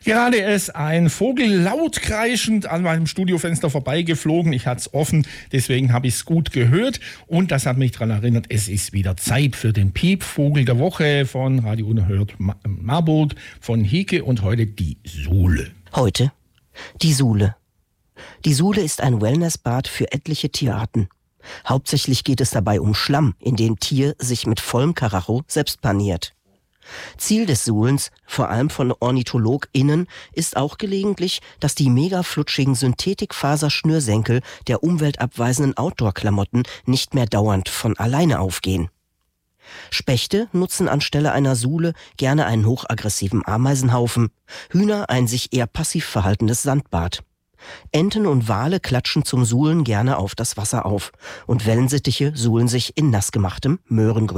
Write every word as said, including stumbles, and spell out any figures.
Gerade ist ein Vogel laut kreischend an meinem Studiofenster vorbeigeflogen. Ich hatte es offen, deswegen habe ich es gut gehört. Und das hat mich daran erinnert, es ist wieder Zeit für den Piepvogel der Woche von Radio Unerhört Marburg, von Hike und heute die Suhle. Heute die Suhle. Die Suhle ist ein Wellnessbad für etliche Tierarten. Hauptsächlich geht es dabei um Schlamm, in dem Tier sich mit vollem Karacho selbst paniert. Ziel des Suhlens, vor allem von OrnithologInnen, ist auch gelegentlich, dass die mega flutschigen Synthetikfaserschnürsenkel der umweltabweisenden Outdoor-Klamotten nicht mehr dauernd von alleine aufgehen. Spechte nutzen anstelle einer Suhle gerne einen hochaggressiven Ameisenhaufen, Hühner ein sich eher passiv verhaltendes Sandbad. Enten und Wale klatschen zum Suhlen gerne auf das Wasser auf und Wellensittiche suhlen sich in nassgemachtem Möhrengrün.